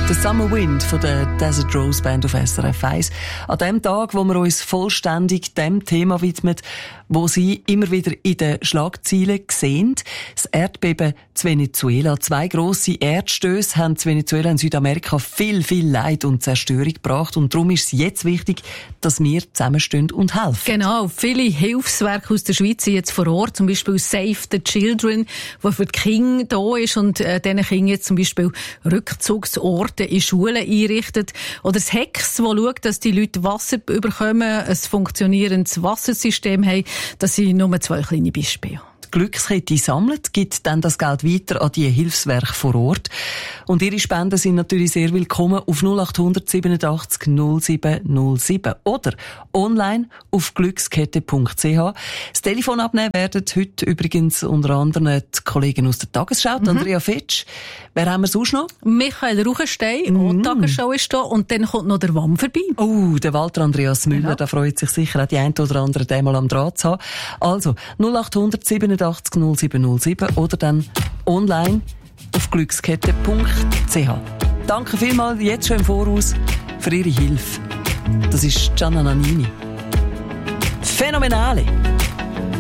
Der Summer Wind von der Desert Rose Band auf SRF 1. An dem Tag, wo wir uns vollständig dem Thema widmen, wo Sie immer wieder in den Schlagzeilen sehen. Das Erdbeben zu Venezuela. 2 grosse Erdstöße haben zu Venezuela in Südamerika viel Leid und Zerstörung gebracht. Und darum ist es jetzt wichtig, dass wir zusammenstehen und helfen. Genau. Viele Hilfswerke aus der Schweiz sind jetzt vor Ort. Zum Beispiel Save the Children, wo für die Kinder da ist und diesen Kindern jetzt zum Beispiel Rückzugsorte in Schulen einrichtet. Oder das Hex, das schaut, dass die Leute Wasser bekommen, ein funktionierendes Wassersystem haben. Das sind nur 2 kleine Beispiele. Die Glückskette sammelt, gibt dann das Geld weiter an die Hilfswerke vor Ort. Und Ihre Spenden sind natürlich sehr willkommen auf 0800 87 07 07 oder online auf glückskette.ch. Das Telefon abnehmen werden heute übrigens unter anderem die Kollegen aus der Tagesschau, Andrea Fetsch. Wer haben wir sonst noch? Michael Ruchenstein, die Tagesschau ist da und dann kommt noch der WAM vorbei. Oh, der Walter Andreas Müller, Genau. der freut sich sicher auch die ein oder andere den mal am Draht zu haben. Also 0800 87 07 07 oder dann online auf glückskette.ch. Danke vielmals jetzt schon im Voraus für Ihre Hilfe. Das ist Gianna Nannini. Phänomenale!